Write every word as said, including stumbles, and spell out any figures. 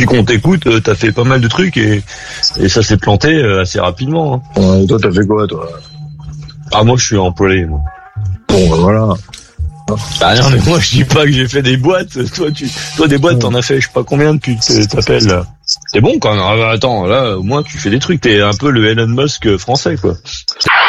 depuis qu'on t'écoute, euh, t'as fait pas mal de trucs et, et ça s'est planté euh, assez rapidement. Hein. Ouais, toi, t'as fait quoi, toi? Ah, moi, je suis employé, moi. Bon, bah voilà. Bah non, mais moi, je dis pas que j'ai fait des boîtes. Toi, tu, toi, des boîtes, t'en as fait, je sais pas combien depuis que t'appelles, là. C'est bon, quand même. Ah, bah, attends, là, au moins, tu fais des trucs. T'es un peu le Elon Musk français, quoi.